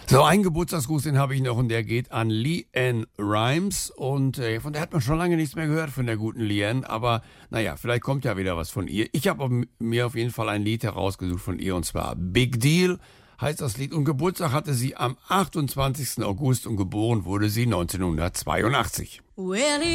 So, einen Geburtstagsgruß, den habe ich noch und der geht an LeAnn Rimes und von der hat man schon lange nichts mehr gehört, von der guten LeAnn, aber naja, vielleicht kommt ja wieder was von ihr. Ich habe mir auf jeden Fall ein Lied herausgesucht von ihr und zwar Big Deal heißt das Lied und Geburtstag hatte sie am 28. August und geboren wurde sie 1982. Well,